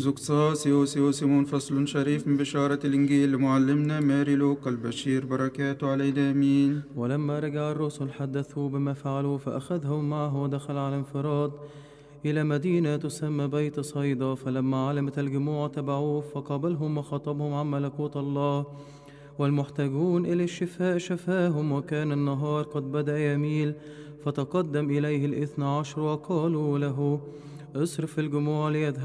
زقصاص يوسيمون فصل شريف من بشارة الإنجيل لمعلمنا ماري لوقا البشير بركاته علينا آمين. ولما رجع الرسل حدثوا بما فعلوا، فأخذهم معه ودخل على انفراد إلى مدينة تسمى بيت صيدا. فلما علمت الجموع تبعوه، فقابلهم وخطبهم عن ملكوت الله والمحتاجون إلى الشفاء شفاهم. وكان النهار قد بدأ يميل، فتقدم إليه 12 وقالوا له: اصرف الجموع ليذهبوا